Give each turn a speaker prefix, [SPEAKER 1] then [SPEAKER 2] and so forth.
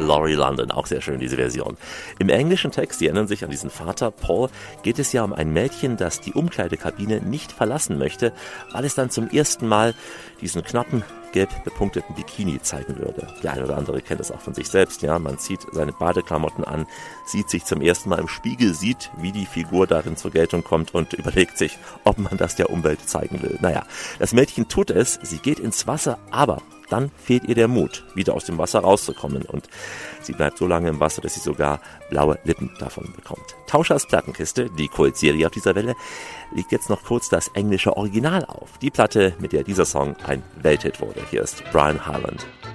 [SPEAKER 1] Laurie London, auch sehr schön, diese Version. Im englischen Text, Sie erinnern sich an diesen Vater, Paul, geht es ja um ein Mädchen, das die Umkleidekabine nicht verlassen möchte, weil es dann zum ersten Mal diesen knappen, gelb bepunkteten Bikini zeigen würde. Der eine oder andere kennt das auch von sich selbst, ja. Man zieht seine Badeklamotten an, sieht sich zum ersten Mal im Spiegel, sieht, wie die Figur darin zur Geltung kommt und überlegt sich, ob man das der Umwelt zeigen will. Naja, das Mädchen tut es, sie geht ins Wasser, aber dann fehlt ihr der Mut, wieder aus dem Wasser rauszukommen und sie bleibt so lange im Wasser, dass sie sogar blaue Lippen davon bekommt. Tauschers Plattenkiste, die Kultserie auf dieser Welle, legt jetzt noch kurz das englische Original auf. Die Platte, mit der dieser Song ein Welthit wurde. Hier ist Brian Hyland.